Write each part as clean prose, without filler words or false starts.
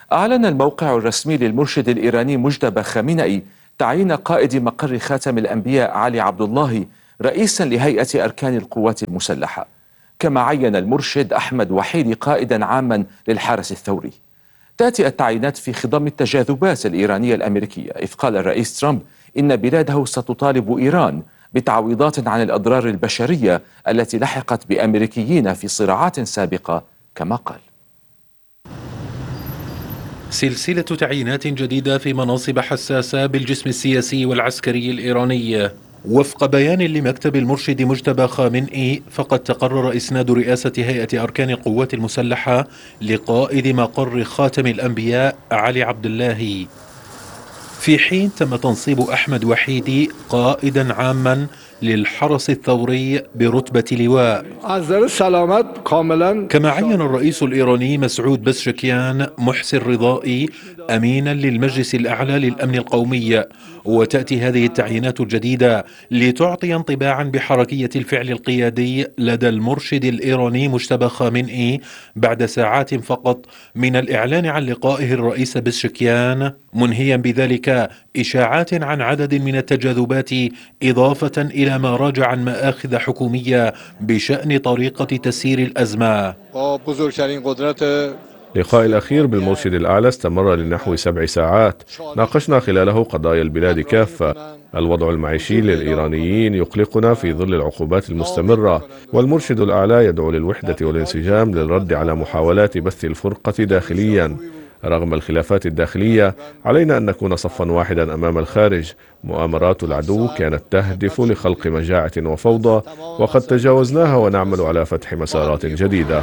أعلن الموقع الرسمي للمرشد الإيراني مجتبى خامنئي تعيين قائد مقر خاتم الأنبياء علي عبد الله رئيسا لهيئة أركان القوات المسلحة، كما عين المرشد أحمد وحيدي قائدا عاما للحرس الثوري. تأتي التعيينات في خضم التجاذبات الإيرانية الأمريكية، إذ قال الرئيس ترامب إن بلاده ستطالب إيران بتعويضات عن الأضرار البشرية التي لحقت بأمريكيين في صراعات سابقة كما قال. سلسلة تعيينات جديدة في مناصب حساسة بالجسم السياسي والعسكري الإيراني. وفق بيان لمكتب المرشد مجتبى خامنئي، فقد تقرر إسناد رئاسة هيئة أركان القوات المسلحة لقائد مقر خاتم الأنبياء علي عبد الله، في حين تم تنصيب أحمد وحيدي قائدا عاما للحرس الثوري برتبة لواء. كما عين الرئيس الإيراني مسعود بزشكيان محسن رضائي أمينا للمجلس الأعلى للأمن القومي. وتأتي هذه التعيينات الجديدة لتعطي انطباعا بحركية الفعل القيادي لدى المرشد الإيراني مجتبى خامنئي بعد ساعات فقط من الإعلان عن لقائه الرئيس بزشكيان، منهيا بذلك إشاعات عن عدد من التجاذبات، إضافة إلى ما راجع عن مآخذ حكومية بشأن طريقة تسيير الأزمة. اللقاء الأخير بالمرشد الأعلى استمر لنحو 7 ساعات، ناقشنا خلاله قضايا البلاد كافة. الوضع المعيشي للإيرانيين يقلقنا في ظل العقوبات المستمرة، والمرشد الأعلى يدعو للوحدة والانسجام للرد على محاولات بث الفرقة داخليا. رغم الخلافات الداخلية علينا أن نكون صفا واحدا أمام الخارج. مؤامرات العدو كانت تهدف لخلق مجاعة وفوضى، وقد تجاوزناها ونعمل على فتح مسارات جديدة.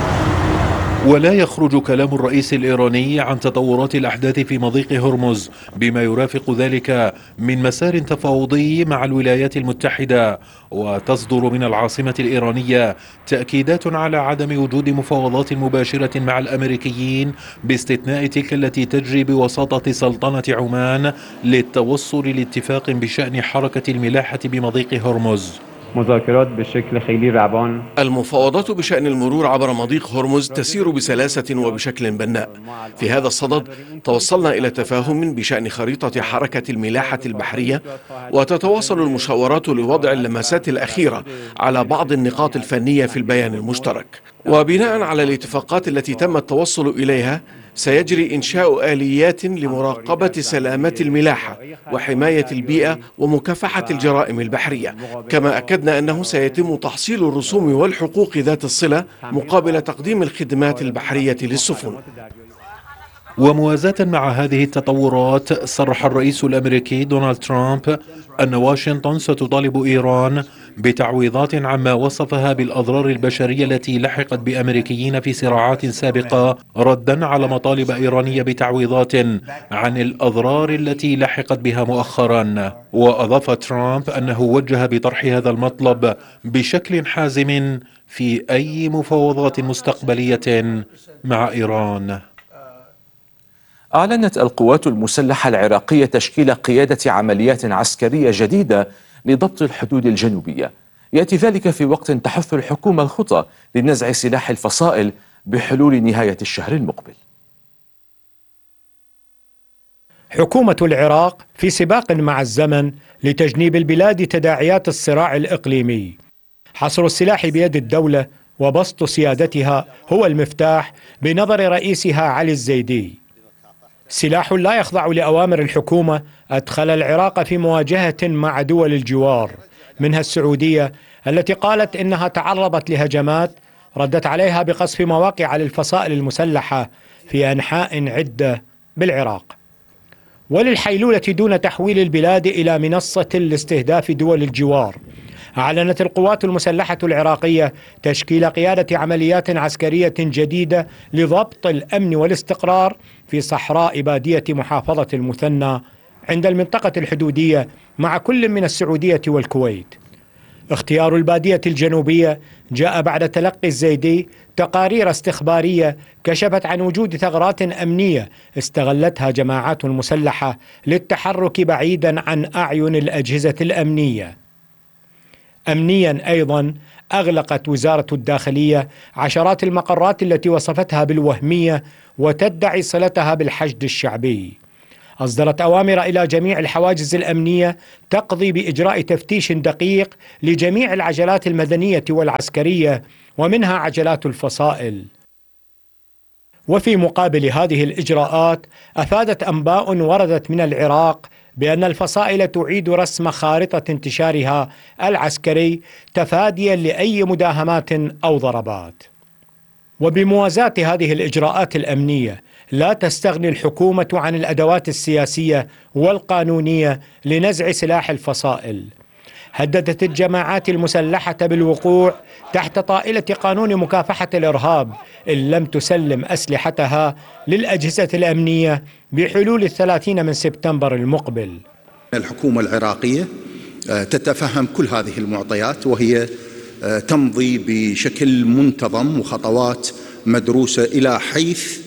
ولا يخرج كلام الرئيس الإيراني عن تطورات الأحداث في مضيق هرمز بما يرافق ذلك من مسار تفاوضي مع الولايات المتحدة. وتصدر من العاصمة الإيرانية تأكيدات على عدم وجود مفاوضات مباشرة مع الأمريكيين، باستثناء تلك التي تجري بوساطة سلطنة عمان للتوصل لاتفاق بشأن حركة الملاحة بمضيق هرمز. مذاكرات بشكل خیلی روان. المفاوضات بشأن المرور عبر مضيق هرمز تسير بسلاسة وبشكل بناء. في هذا الصدد توصلنا إلى تفاهم بشأن خريطة حركة الملاحة البحرية، وتتواصل المشاورات لوضع اللمسات الأخيرة على بعض النقاط الفنية في البيان المشترك. وبناء على الاتفاقات التي تم التوصل إليها، سيجري إنشاء آليات لمراقبة سلامة الملاحة وحماية البيئة ومكافحة الجرائم البحرية. كما أكدنا أنه سيتم تحصيل الرسوم والحقوق ذات الصلة مقابل تقديم الخدمات البحرية للسفن. وموازاة مع هذه التطورات، صرح الرئيس الأمريكي دونالد ترامب أن واشنطن ستطالب إيران بتعويضات عما وصفها بالأضرار البشرية التي لحقت بأمريكيين في صراعات سابقة، ردا على مطالب إيرانية بتعويضات عن الأضرار التي لحقت بها مؤخرا. وأضاف ترامب أنه وجه بطرح هذا المطلب بشكل حازم في أي مفاوضات مستقبلية مع إيران. أعلنت القوات المسلحة العراقية تشكيل قيادة عمليات عسكرية جديدة لضبط الحدود الجنوبية. يأتي ذلك في وقت تحث الحكومة الخطى لنزع سلاح الفصائل بحلول نهاية الشهر المقبل. حكومة العراق في سباق مع الزمن لتجنيب البلاد تداعيات الصراع الإقليمي. حصر السلاح بيد الدولة وبسط سيادتها هو المفتاح بنظر رئيسها علي الزيدي. سلاح لا يخضع لأوامر الحكومة أدخل العراق في مواجهة مع دول الجوار، منها السعودية التي قالت إنها تعرضت لهجمات ردت عليها بقصف مواقع للفصائل المسلحة في أنحاء عدة بالعراق. وللحيلولة دون تحويل البلاد إلى منصة لاستهداف دول الجوار، أعلنت القوات المسلحة العراقية تشكيل قيادة عمليات عسكرية جديدة لضبط الأمن والاستقرار في صحراء بادية محافظة المثنى عند المنطقة الحدودية مع كل من السعودية والكويت. اختيار البادية الجنوبية جاء بعد تلقي الزيدي تقارير استخبارية كشفت عن وجود ثغرات أمنية استغلتها جماعات مسلحة للتحرك بعيدا عن أعين الأجهزة الأمنية. أمنيا أيضا أغلقت وزارة الداخلية عشرات المقرات التي وصفتها بالوهمية وتدعي صلتها بالحشد الشعبي. أصدرت أوامر إلى جميع الحواجز الأمنية تقضي بإجراء تفتيش دقيق لجميع العجلات المدنية والعسكرية ومنها عجلات الفصائل. وفي مقابل هذه الإجراءات أفادت أنباء وردت من العراق بأن الفصائل تعيد رسم خارطة انتشارها العسكري تفاديا لأي مداهمات أو ضربات. وبموازاة هذه الإجراءات الأمنية لا تستغني الحكومة عن الأدوات السياسية والقانونية لنزع سلاح الفصائل. هددت الجماعات المسلحة بالوقوع تحت طائلة قانون مكافحة الإرهاب إن لم تسلم أسلحتها للأجهزة الأمنية بحلول 30 من سبتمبر المقبل. الحكومة العراقية تتفهم كل هذه المعطيات وهي تمضي بشكل منتظم وخطوات مدروسة إلى حيث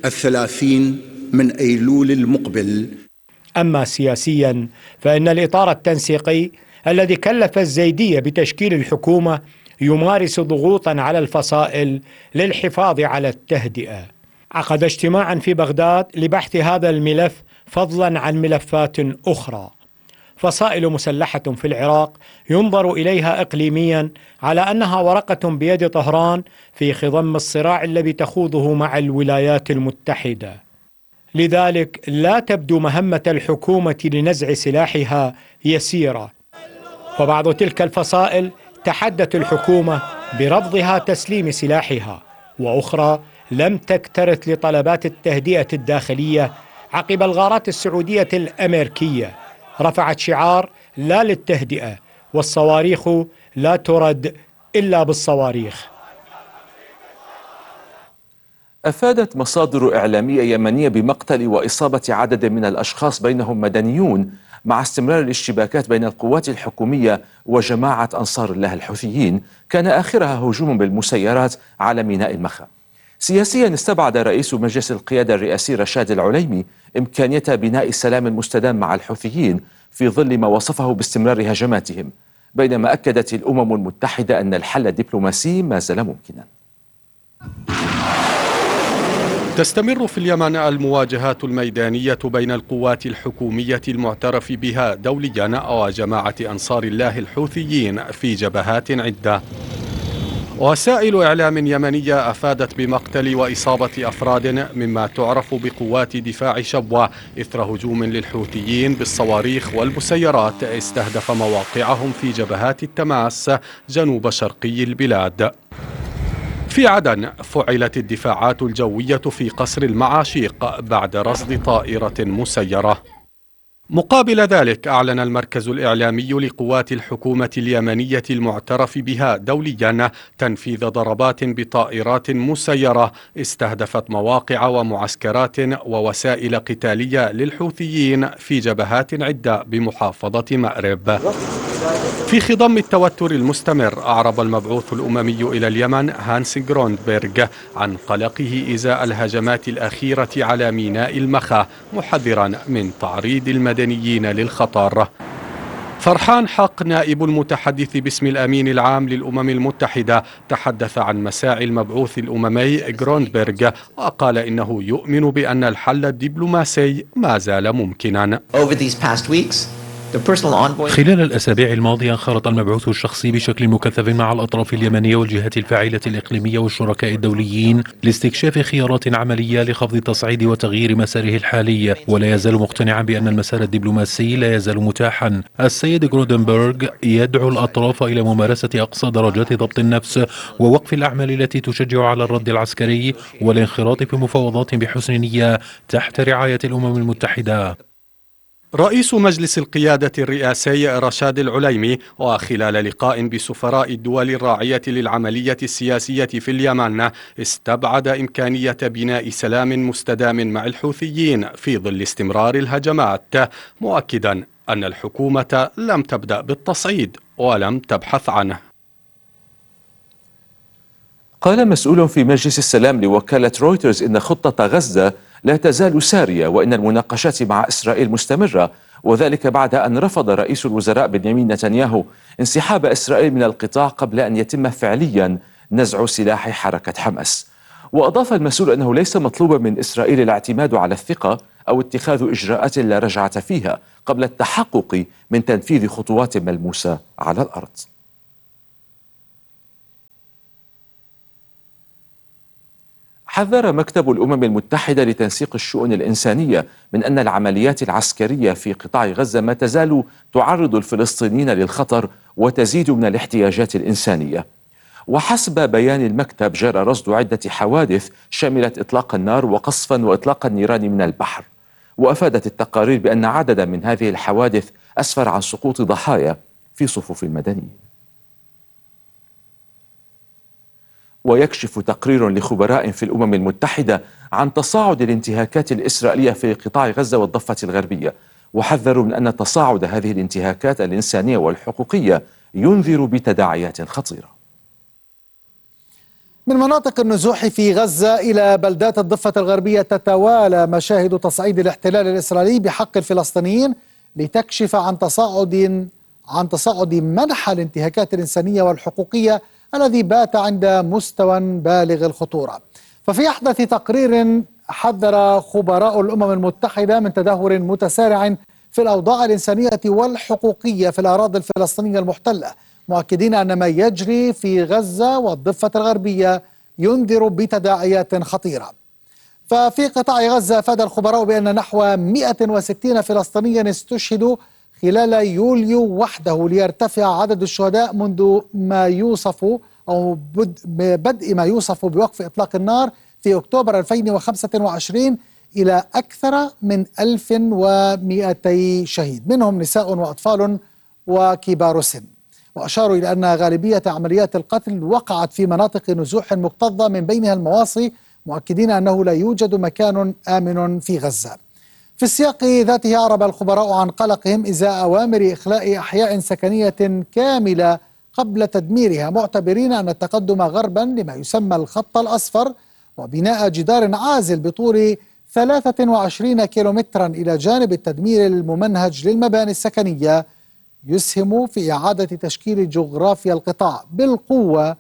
30 من أيلول المقبل. أما سياسيا فإن الإطار التنسيقي الذي كلف الزيدية بتشكيل الحكومة يمارس ضغوطا على الفصائل للحفاظ على التهدئة. عقد اجتماعا في بغداد لبحث هذا الملف فضلا عن ملفات أخرى. فصائل مسلحة في العراق ينظر إليها إقليميا على أنها ورقة بيد طهران في خضم الصراع الذي تخوضه مع الولايات المتحدة. لذلك لا تبدو مهمة الحكومة لنزع سلاحها يسيرة. فبعض تلك الفصائل تحدت الحكومة برفضها تسليم سلاحها، وأخرى لم تكترث لطلبات التهدئة الداخلية عقب الغارات السعودية الأمريكية. رفعت شعار لا للتهدئة، والصواريخ لا ترد إلا بالصواريخ. أفادت مصادر إعلامية يمنية بمقتل وإصابة عدد من الأشخاص بينهم مدنيون مع استمرار الاشتباكات بين القوات الحكومية وجماعة أنصار الله الحوثيين، كان آخرها هجوم بالمسيرات على ميناء المخا. سياسيا استبعد رئيس مجلس القيادة الرئاسي رشاد العليمي إمكانية بناء السلام المستدام مع الحوثيين في ظل ما وصفه باستمرار هجماتهم، بينما أكدت الأمم المتحدة أن الحل الدبلوماسي ما زال ممكنا. تستمر في اليمن المواجهات الميدانية بين القوات الحكومية المعترف بها دوليا وجماعة أنصار الله الحوثيين في جبهات عدة. وسائل إعلام يمنية أفادت بمقتل وإصابة أفراد مما تعرف بقوات دفاع شبوة إثر هجوم للحوثيين بالصواريخ والمسيرات استهدف مواقعهم في جبهات التماس جنوب شرقي البلاد. في عدن فعلت الدفاعات الجوية في قصر المعاشيق بعد رصد طائرة مسيرة. مقابل ذلك أعلن المركز الإعلامي لقوات الحكومة اليمنية المعترف بها دوليا تنفيذ ضربات بطائرات مسيرة استهدفت مواقع ومعسكرات ووسائل قتالية للحوثيين في جبهات عدة بمحافظة مأرب. في خضم التوتر المستمر أعرب المبعوث الأممي إلى اليمن هانس غروندبرغ عن قلقه إزاء الهجمات الأخيرة على ميناء المخا، محذرا من تعريض المدنيين للخطر. فرحان حق نائب المتحدث باسم الأمين العام للأمم المتحدة تحدث عن مساعي المبعوث الأممي غروندبرغ وقال إنه يؤمن بأن الحل الدبلوماسي ما زال ممكنا. خلال الأسابيع الماضية خرط المبعوث الشخصي بشكل مكثف مع الأطراف اليمنية والجهات الفاعلة الإقليمية والشركاء الدوليين لاستكشاف خيارات عملية لخفض التصعيد وتغيير مساره الحالي، ولا يزال مقتنعا بأن المسار الدبلوماسي لا يزال متاحا. السيد غرودنبرغ يدعو الأطراف إلى ممارسة أقصى درجات ضبط النفس ووقف الأعمال التي تشجع على الرد العسكري والانخراط في مفاوضات بحسن نية تحت رعاية الأمم المتحدة. رئيس مجلس القيادة الرئاسي رشاد العليمي وخلال لقاء بسفراء الدول الراعية للعملية السياسية في اليمن استبعد إمكانية بناء سلام مستدام مع الحوثيين في ظل استمرار الهجمات، مؤكدا أن الحكومة لم تبدأ بالتصعيد ولم تبحث عنه. قال مسؤول في مجلس السلام لوكالة رويترز إن خطة غزة لا تزال سارية، وإن المناقشات مع إسرائيل مستمرة، وذلك بعد أن رفض رئيس الوزراء بنيامين نتنياهو انسحاب إسرائيل من القطاع قبل أن يتم فعليا نزع سلاح حركة حماس. وأضاف المسؤول أنه ليس مطلوبا من إسرائيل الاعتماد على الثقة أو اتخاذ إجراءات لا رجعة فيها قبل التحقق من تنفيذ خطوات ملموسة على الأرض. حذر مكتب الأمم المتحدة لتنسيق الشؤون الإنسانية من أن العمليات العسكرية في قطاع غزة ما تزال تعرض الفلسطينيين للخطر وتزيد من الاحتياجات الإنسانية. وحسب بيان المكتب جرى رصد عدة حوادث شملت إطلاق النار وقصفا وإطلاق النيران من البحر. وأفادت التقارير بأن عددا من هذه الحوادث أسفر عن سقوط ضحايا في صفوف المدنيين. ويكشف تقرير لخبراء في الأمم المتحدة عن تصاعد الانتهاكات الإسرائيلية في قطاع غزة والضفة الغربية، وحذروا من أن تصاعد هذه الانتهاكات الإنسانية والحقوقية ينذر بتداعيات خطيرة. من مناطق النزوح في غزة إلى بلدات الضفة الغربية تتوالى مشاهد تصعيد الاحتلال الإسرائيلي بحق الفلسطينيين لتكشف عن تصاعد منحى الانتهاكات الإنسانية والحقوقية الذي بات عند مستوى بالغ الخطورة. ففي أحدث تقرير حذر خبراء الأمم المتحدة من تدهور متسارع في الأوضاع الإنسانية والحقوقية في الأراضي الفلسطينية المحتلة، مؤكدين أن ما يجري في غزة والضفة الغربية ينذر بتداعيات خطيرة. ففي قطاع غزة أفاد الخبراء بأن نحو 160 فلسطينيا استشهدوا خلال يوليو وحده، ليرتفع عدد الشهداء منذ ما يوصف أو بدء ما يوصف بوقف إطلاق النار في أكتوبر 2025 إلى أكثر من 1200 شهيد، منهم نساء وأطفال وكبار سن. وأشاروا إلى أن غالبية عمليات القتل وقعت في مناطق نزوح مكتظة من بينها المواصي، مؤكدين أنه لا يوجد مكان آمن في غزة. في السياق ذاته أعرب الخبراء عن قلقهم إزاء أوامر إخلاء أحياء سكنية كاملة قبل تدميرها، معتبرين أن التقدم غربا لما يسمى الخط الأصفر وبناء جدار عازل بطول 23 كيلومترا إلى جانب التدمير الممنهج للمباني السكنية يسهم في إعادة تشكيل جغرافيا القطاع بالقوة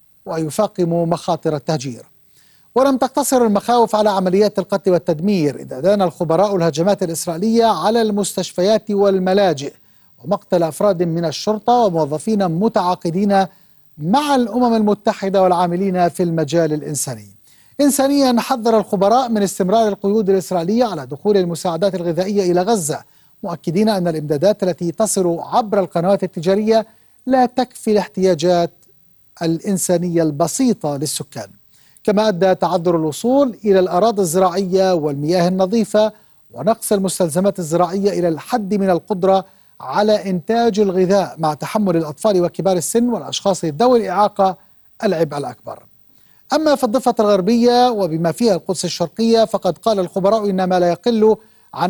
ويفاقم مخاطر التهجير. ولم تقتصر المخاوف على عمليات القتل والتدمير، إذ أدان الخبراء الهجمات الإسرائيلية على المستشفيات والملاجئ ومقتل أفراد من الشرطة وموظفين متعاقدين مع الأمم المتحدة والعاملين في المجال الإنساني. إنسانيا، حذر الخبراء من استمرار القيود الإسرائيلية على دخول المساعدات الغذائية إلى غزة، مؤكدين أن الإمدادات التي تصل عبر القنوات التجارية لا تكفي الاحتياجات الإنسانية البسيطة للسكان. كما أدى تعذر الوصول إلى الأراضي الزراعية والمياه النظيفة ونقص المستلزمات الزراعية إلى الحد من القدرة على إنتاج الغذاء، مع تحمل الأطفال وكبار السن والأشخاص ذوي الإعاقة العبء الأكبر. أما في الضفة الغربية وبما فيها القدس الشرقية، فقد قال الخبراء إن ما لا يقل عن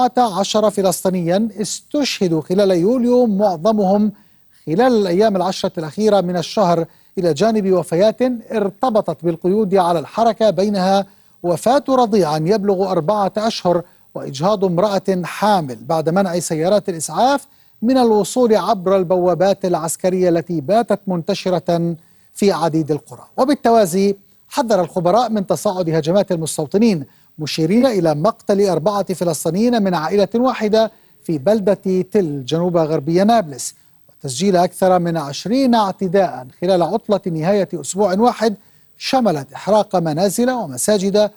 14 فلسطينيا استشهدوا خلال يوليو، معظمهم خلال الأيام العشرة الأخيرة من الشهر، إلى جانب وفيات ارتبطت بالقيود على الحركة، بينها وفاة رضيع يبلغ 4 أشهر وإجهاض امرأة حامل بعد منع سيارات الإسعاف من الوصول عبر البوابات العسكرية التي باتت منتشرة في عديد القرى. وبالتوازي حذر الخبراء من تصاعد هجمات المستوطنين، مشيرين إلى مقتل 4 فلسطينيين من عائلة واحدة في بلدة تل جنوب غربي نابلس، وتسجيل أكثر من 20 اعتداء خلال عطلة نهاية أسبوع واحد شملت إحراق منازل ومساجد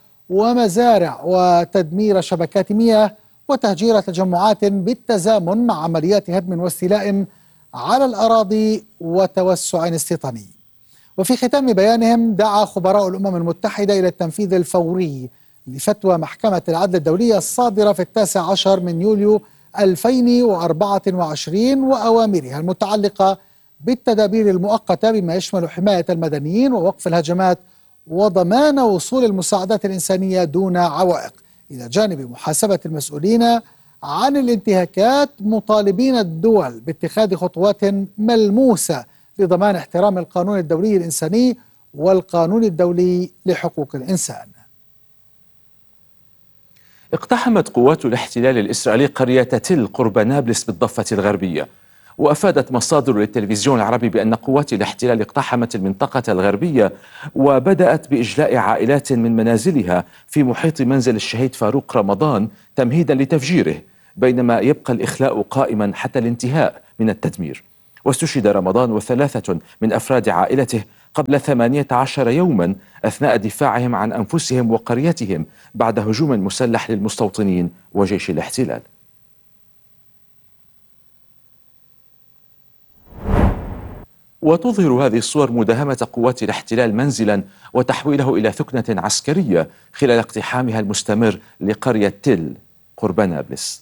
ومزارع وتدمير شبكات مياه وتهجير تجمعات بالتزامن مع عمليات هدم واستيلاء على الأراضي وتوسع استيطاني. وفي ختام بيانهم دعا خبراء الأمم المتحدة إلى التنفيذ الفوري لفتوى محكمة العدل الدولية الصادرة في 19 من يوليو 2024 وأوامرها المتعلقة بالتدابير المؤقتة بما يشمل حماية المدنيين ووقف الهجمات وضمان وصول المساعدات الإنسانية دون عوائق، إلى جانب محاسبة المسؤولين عن الانتهاكات، مطالبين الدول باتخاذ خطوات ملموسة لضمان احترام القانون الدولي الإنساني والقانون الدولي لحقوق الإنسان. اقتحمت قوات الاحتلال الإسرائيلي قرية تل قرب نابلس بالضفة الغربية. وأفادت مصادر للتلفزيون العربي بأن قوات الاحتلال اقتحمت المنطقة الغربية وبدأت بإجلاء عائلات من منازلها في محيط منزل الشهيد فاروق رمضان تمهيدا لتفجيره، بينما يبقى الإخلاء قائما حتى الانتهاء من التدمير. واستشهد رمضان و3 من أفراد عائلته قبل 18 يوما أثناء دفاعهم عن أنفسهم وقريتهم بعد هجوم مسلح للمستوطنين وجيش الاحتلال. وتظهر هذه الصور مداهمة قوات الاحتلال منزلا وتحويله إلى ثكنة عسكرية خلال اقتحامها المستمر لقرية تل قرب نابلس.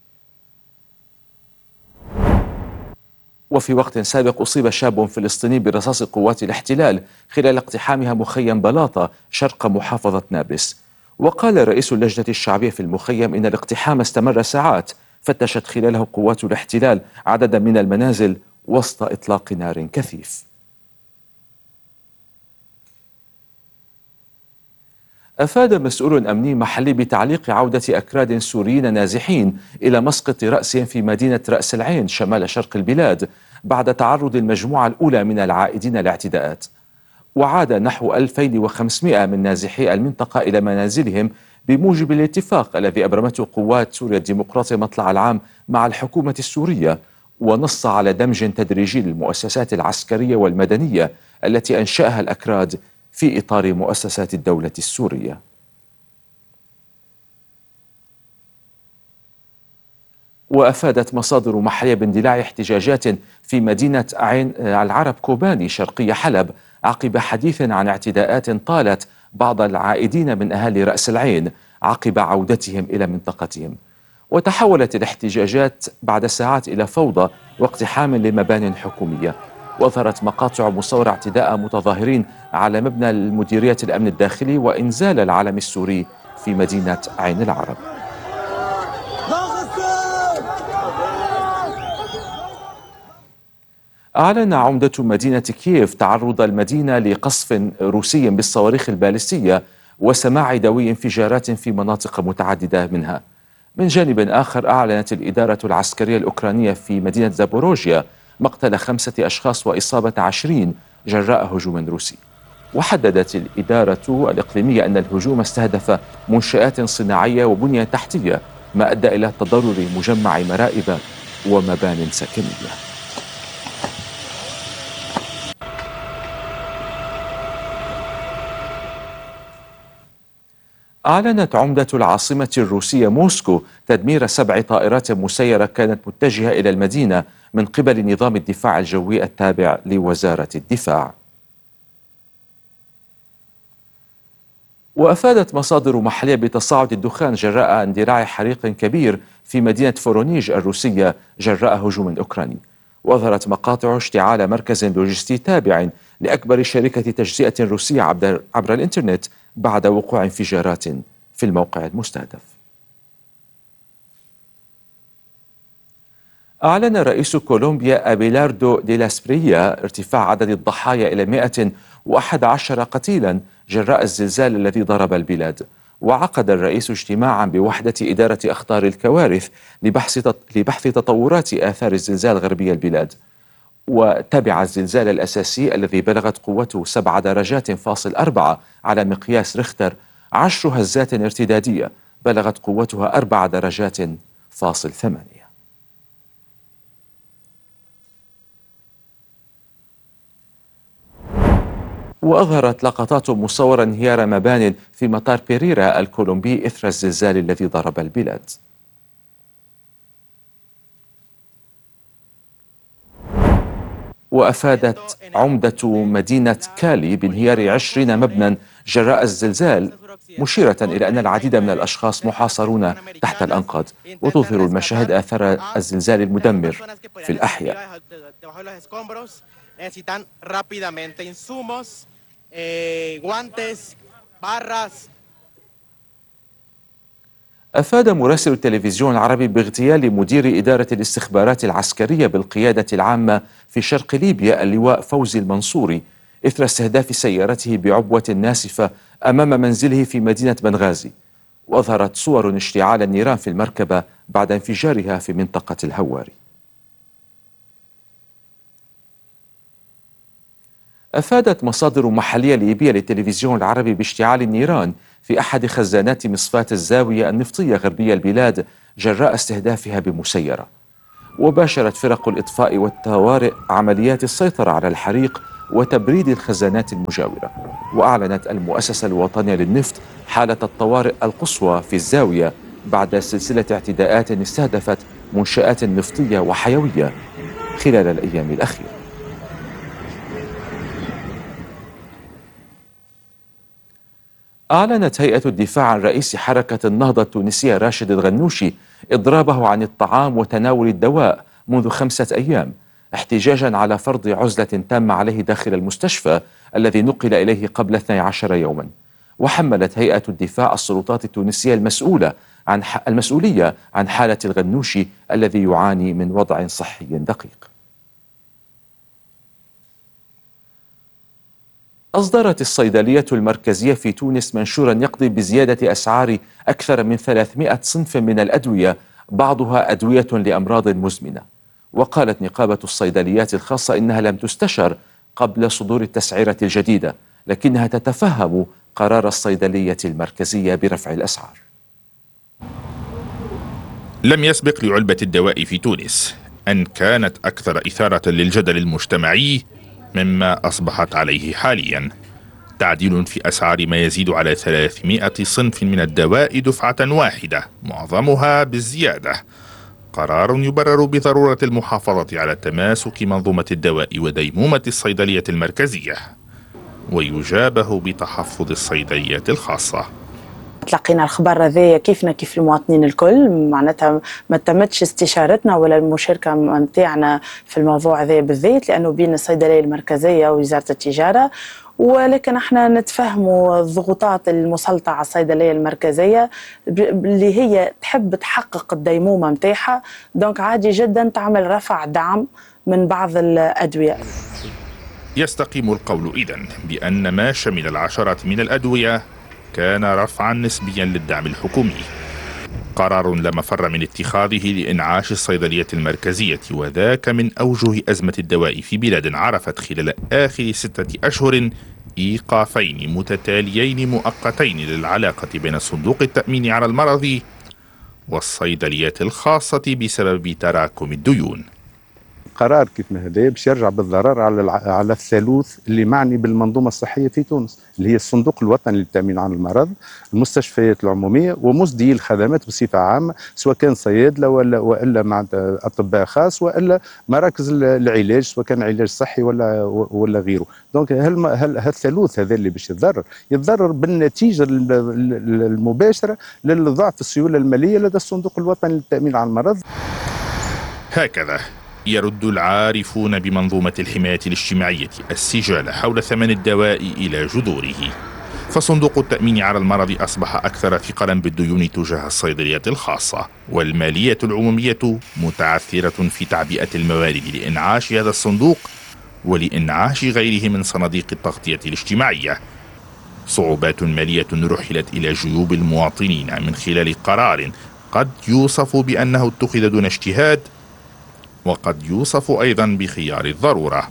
وفي وقت سابق أصيب شاب فلسطيني برصاص قوات الاحتلال خلال اقتحامها مخيم بلاطة شرق محافظة نابلس. وقال رئيس اللجنة الشعبية في المخيم إن الاقتحام استمر ساعات فتشت خلاله قوات الاحتلال عددا من المنازل وسط إطلاق نار كثيف. أفاد مسؤول أمني محلي بتعليق عودة أكراد سوريين نازحين إلى مسقط رأسهم في مدينة رأس العين شمال شرق البلاد بعد تعرض المجموعة الأولى من العائدين لاعتداءات. وعاد نحو 2500 من نازحي المنطقة إلى منازلهم بموجب الاتفاق الذي أبرمته قوات سوريا الديمقراطية مطلع العام مع الحكومة السورية، ونص على دمج تدريجي للمؤسسات العسكرية والمدنية التي أنشأها الأكراد في إطار مؤسسات الدولة السورية. وأفادت مصادر محلية باندلاع احتجاجات في مدينة عين العرب كوباني شرقي حلب عقب حديث عن اعتداءات طالت بعض العائدين من أهالي رأس العين عقب عودتهم إلى منطقتهم. وتحولت الاحتجاجات بعد ساعات إلى فوضى واقتحام لمبان حكومية. وظهرت مقاطع مصورة اعتداء متظاهرين على مبنى المديرية الأمن الداخلي وإنزال العلم السوري في مدينة عين العرب. أعلن عمدة مدينة كييف تعرض المدينة لقصف روسي بالصواريخ البالستية وسماع دوي انفجارات في مناطق متعددة منها. من جانب آخر أعلنت الإدارة العسكرية الأوكرانية في مدينة زابوروجيا مقتل 5 أشخاص وإصابة 20 جراء هجوم روسي. وحددت الإدارة الإقليمية أن الهجوم استهدف منشآت صناعية وبنية تحتية، ما أدى إلى تضرر مجمع مرائب ومبان سكنية. أعلنت عمدة العاصمة الروسية موسكو تدمير 7 طائرات مسيرة كانت متجهة إلى المدينة من قبل نظام الدفاع الجوي التابع لوزارة الدفاع. وأفادت مصادر محلية بتصاعد الدخان جراء اندلاع حريق كبير في مدينة فورونيج الروسية جراء هجوم أوكراني. وأظهرت مقاطع اشتعال مركز لوجستي تابع لأكبر شركة تجزئة روسية عبر الإنترنت بعد وقوع انفجارات في الموقع المستهدف. أعلن رئيس كولومبيا أبيلاردو دي لاسبريا ارتفاع عدد الضحايا إلى 111 قتيلا جراء الزلزال الذي ضرب البلاد. وعقد الرئيس اجتماعا بوحدة إدارة أخطار الكوارث لبحث تطورات آثار الزلزال غربي البلاد. وتبع الزلزال الأساسي الذي بلغت قوته 7 درجات فاصل 4 على مقياس ريختر 10 هزات ارتدادية بلغت قوتها 4 درجات فاصل 8. وأظهرت لقطات مصورة انهيار مبان في مطار بيريرا الكولومبي إثر الزلزال الذي ضرب البلاد. وأفادت عمدة مدينة كالي بانهيار 20 مبنى جراء الزلزال، مشيرة إلى أن العديد من الأشخاص محاصرون تحت الأنقاض. وتظهر المشاهد آثار الزلزال المدمر في الأحياء. أفاد مراسل التلفزيون العربي باغتيال مدير إدارة الاستخبارات العسكرية بالقيادة العامة في شرق ليبيا اللواء فوزي المنصوري إثر استهداف سيارته بعبوة ناسفة أمام منزله في مدينة بنغازي. وأظهرت صور اشتعال النيران في المركبة بعد انفجارها في منطقة الهواري. أفادت مصادر محلية ليبية للتلفزيون العربي باشتعال النيران في أحد خزانات مصفاة الزاوية النفطية غربية البلاد جراء استهدافها بمسيرة. وباشرت فرق الإطفاء والطوارئ عمليات السيطرة على الحريق وتبريد الخزانات المجاورة. وأعلنت المؤسسة الوطنية للنفط حالة الطوارئ القصوى في الزاوية بعد سلسلة اعتداءات استهدفت منشآت نفطية وحيوية خلال الأيام الأخيرة. أعلنت هيئة الدفاع عن رئيس حركة النهضة التونسية راشد الغنوشي إضرابه عن الطعام وتناول الدواء منذ 5 أيام احتجاجا على فرض عزلة تامة عليه داخل المستشفى الذي نقل إليه قبل 12 يوما. وحملت هيئة الدفاع السلطات التونسية المسؤولية عن حالة الغنوشي الذي يعاني من وضع صحي دقيق. أصدرت الصيدلية المركزية في تونس منشورا يقضي بزيادة أسعار أكثر من 300 صنف من الأدوية، بعضها أدوية لأمراض مزمنة. وقالت نقابة الصيدليات الخاصة إنها لم تستشر قبل صدور التسعيرة الجديدة، لكنها تتفهم قرار الصيدلية المركزية برفع الأسعار. لم يسبق لعلبة الدواء في تونس أن كانت أكثر إثارة للجدل المجتمعي مما أصبحت عليه حاليا. تعديل في أسعار ما يزيد على 300 صنف من الدواء دفعة واحدة، معظمها بالزيادة. قرار يبرر بضرورة المحافظة على تماسك منظومة الدواء وديمومة الصيدلية المركزية، ويجابه بتحفظ الصيدليات الخاصة. تلقينا الخبر هذايا كيفنا كيف المواطنين الكل، معناتها ما تمتش استشارتنا ولا المشاركة متاعنا في الموضوع هذايا بالذات، لأنه بين الصيدلية المركزية ووزارة التجارة، ولكن احنا نتفهموا الضغوطات المسلطة على الصيدلية المركزية اللي هي تحب تحقق الديمومة متاعها، دونك عادي جدا تعمل رفع دعم من بعض الأدوية. يستقيم القول إذن بأن ما شمل العشرات من الأدوية كان رفعا نسبيا للدعم الحكومي، قرار لا مفر من اتخاذه لإنعاش الصيدلية المركزية، وذاك من أوجه أزمة الدواء في بلاد عرفت خلال آخر 6 أشهر إيقافين متتاليين مؤقتين للعلاقة بين صندوق التأمين على المرض والصيدليات الخاصة بسبب تراكم الديون. قرار كيف ما هذا باش يرجع بالضرر على الثالوث اللي معني بالمنظومه الصحيه في تونس، اللي هي الصندوق الوطني للتامين على المرض، المستشفيات العموميه، ومسدي الخدمات بصفه عامه، سواء كان صيادله والا مع اطباء خاص، والا مراكز العلاج، سواء كان علاج صحي ولا غيره. دونك هل الثالوث هذا اللي باش يتضرر بالنتيجه المباشره للضعف السيوله الماليه لدى الصندوق الوطني للتامين على المرض. هكذا يرد العارفون بمنظومة الحماية الاجتماعية السجال حول ثمن الدواء إلى جذوره، فصندوق التأمين على المرض أصبح أكثر ثقلا بالديون تجاه الصيدليات الخاصة، والمالية العمومية متعثرة في تعبئة الموارد لإنعاش هذا الصندوق ولإنعاش غيره من صناديق التغطية الاجتماعية. صعوبات مالية رحلت إلى جيوب المواطنين من خلال قرار قد يوصف بأنه اتخذ دون اجتهاد، وقد يوصف أيضا بخيار الضرورة.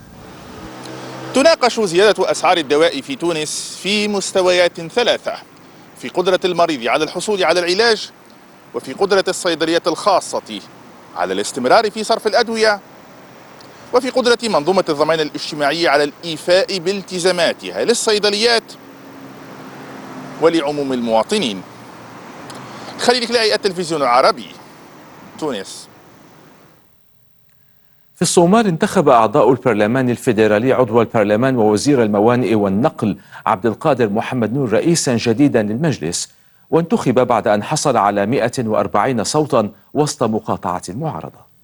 تناقش زيادة أسعار الدواء في تونس في مستويات 3: في قدرة المريض على الحصول على العلاج، وفي قدرة الصيدليات الخاصة على الاستمرار في صرف الأدوية، وفي قدرة منظومة الضمان الاجتماعي على الإيفاء بالتزاماتها للصيدليات ولعموم المواطنين. خليل كلاعي، التلفزيون العربي، تونس. في الصومال انتخب أعضاء البرلمان الفيدرالي عضو البرلمان ووزير الموانئ والنقل عبد القادر محمد نور رئيسا جديدا للمجلس، وانتخب بعد أن حصل على 140 صوتا وسط مقاطعة المعارضة.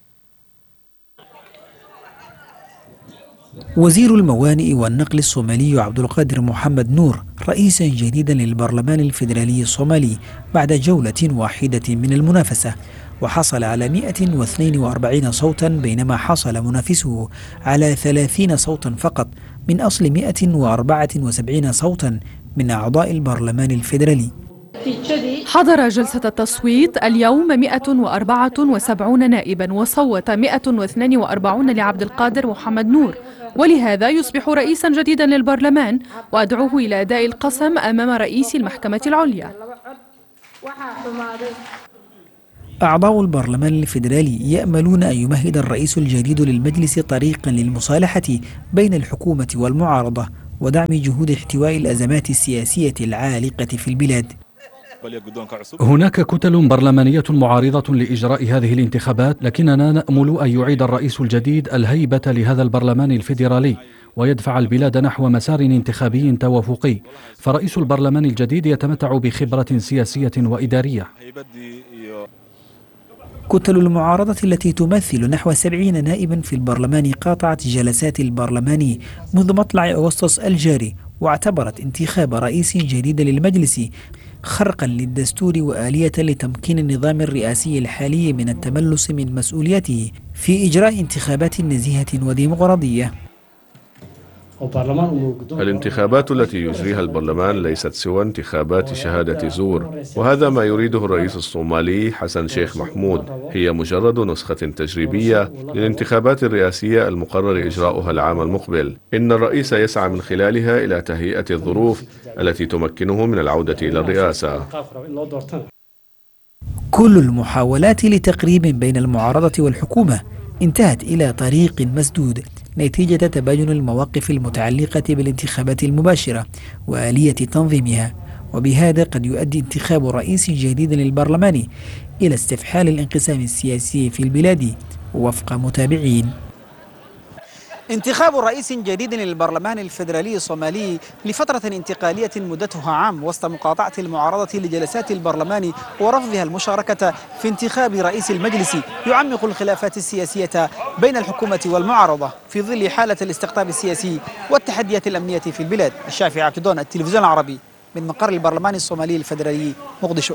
وزير الموانئ والنقل الصومالي عبد القادر محمد نور رئيسا جديدا للبرلمان الفيدرالي الصومالي بعد جولة واحدة من المنافسة، وحصل على 142 صوتا، بينما حصل منافسه على 30 صوتا فقط من أصل 174 صوتا من أعضاء البرلمان الفيدرالي. حضر جلسة التصويت اليوم 174 نائبا، وصوت 142 لعبد القادر محمد نور، ولهذا يصبح رئيسا جديدا للبرلمان، وأدعوه إلى أداء القسم أمام رئيس المحكمة العليا. أعضاء البرلمان الفيدرالي يأملون أن يمهد الرئيس الجديد للمجلس طريقا للمصالحة بين الحكومة والمعارضة ودعم جهود احتواء الأزمات السياسية العالقة في البلاد. هناك كتل برلمانية معارضة لإجراء هذه الانتخابات، لكننا نأمل أن يعيد الرئيس الجديد الهيبة لهذا البرلمان الفيدرالي ويدفع البلاد نحو مسار انتخابي توافقي، فرئيس البرلمان الجديد يتمتع بخبرة سياسية وإدارية. كتل المعارضة التي تمثل نحو 70 نائبا في البرلمان قاطعت جلسات البرلمان منذ مطلع أغسطس الجاري، واعتبرت انتخاب رئيس جديد للمجلس خرقا للدستور وآلية لتمكين النظام الرئاسي الحالي من التملص من مسؤوليته في إجراء انتخابات نزيهة وديمقراطية. الانتخابات التي يجريها البرلمان ليست سوى انتخابات شهادة زور، وهذا ما يريده الرئيس الصومالي حسن شيخ محمود. هي مجرد نسخة تجريبية للانتخابات الرئاسية المقرر إجراؤها العام المقبل. إن الرئيس يسعى من خلالها إلى تهيئة الظروف التي تمكنه من العودة إلى الرئاسة. كل المحاولات لتقريب بين المعارضة والحكومة انتهت إلى طريق مسدود نتيجة تباين المواقف المتعلقة بالانتخابات المباشرة وآلية تنظيمها، وبهذا قد يؤدي انتخاب رئيس جديد للبرلمان إلى استفحال الانقسام السياسي في البلاد. وفق متابعين، انتخاب رئيس جديد للبرلمان الفيدرالي الصومالي لفترة انتقالية مدتها عام وسط مقاطعة المعارضة لجلسات البرلمان ورفضها المشاركة في انتخاب رئيس المجلس يعمق الخلافات السياسية بين الحكومة والمعارضة في ظل حالة الاستقطاب السياسي والتحديات الأمنية في البلاد. الشافعي عبدون، التلفزيون العربي، من مقر البرلمان الصومالي الفيدرالي، مقدشو.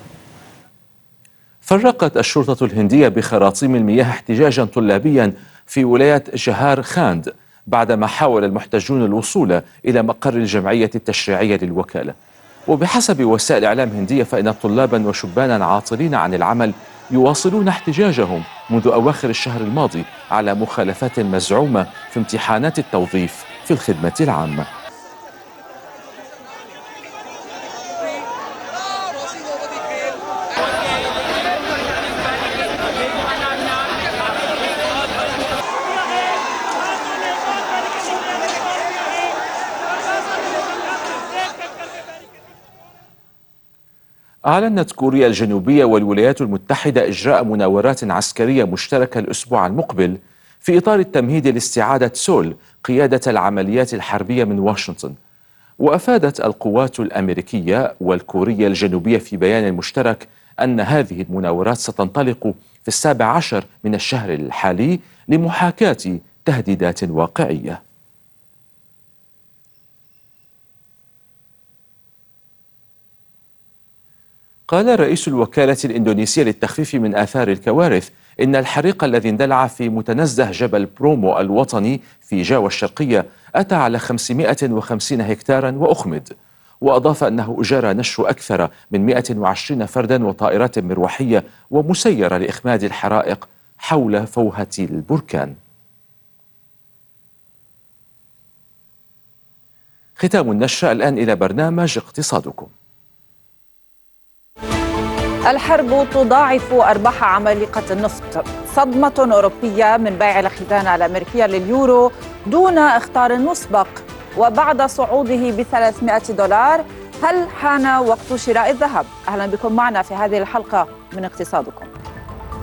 فرقت الشرطة الهندية بخراطيم المياه احتجاجا طلابيا في ولاية جهار خاند بعدما حاول المحتجون الوصول إلى مقر الجمعية التشريعية للوكالة. وبحسب وسائل إعلام هندية فإن طلابا وشبانا عاطلين عن العمل يواصلون احتجاجهم منذ أواخر الشهر الماضي على مخالفات مزعومة في امتحانات التوظيف في الخدمة العامة. أعلنت كوريا الجنوبية والولايات المتحدة إجراء مناورات عسكرية مشتركة الأسبوع المقبل في إطار التمهيد لاستعادة سول قيادة العمليات الحربية من واشنطن. وأفادت القوات الأمريكية والكورية الجنوبية في بيان مشترك أن هذه المناورات ستنطلق في 17 من الشهر الحالي لمحاكاة تهديدات واقعية. قال رئيس الوكالة الإندونيسية للتخفيف من آثار الكوارث إن الحريق الذي اندلع في متنزه جبل برومو الوطني في جاوا الشرقية أتى على 550 هكتارا وأخمد. وأضاف أنه جرى نشر أكثر من 120 فردا وطائرات مروحية ومسيرة لإخماد الحرائق حول فوهة البركان. ختام النشرة. الآن إلى برنامج اقتصادكم. الحرب تضاعف أرباح عمالقة النفط، صدمة أوروبية من بيع الخزانة الأمريكية لليورو دون اخطار مسبق وبعد صعوده $300. هل حان وقت شراء الذهب؟ أهلا بكم معنا في هذه الحلقة من اقتصادكم.